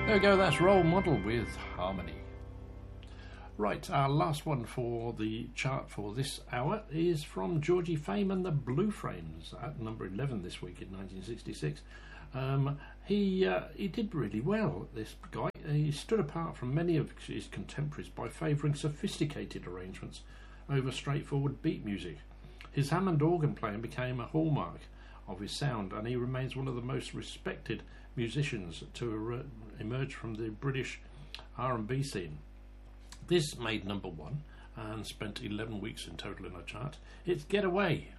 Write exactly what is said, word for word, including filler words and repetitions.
There we go, that's Role Model with Harmony. Right, our last one for the chart for this hour is from Georgie Fame and the Blue Frames at number eleven this week in nineteen sixty-six. Um, he uh, he did really well, this guy. He stood apart from many of his contemporaries by favouring sophisticated arrangements over straightforward beat music. His Hammond organ playing became a hallmark of his sound, and he remains one of the most respected musicians to er- emerge from the British R and B scene. This made number one and spent eleven weeks in total in our chart. It's Get Away